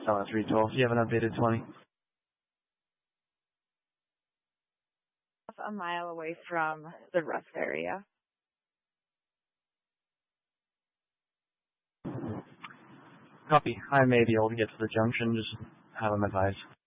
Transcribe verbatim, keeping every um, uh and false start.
Solid three twelve. Do you have an updated twenty? A mile away from the rough area. Copy. I may be able to get to the junction. Just have them advise.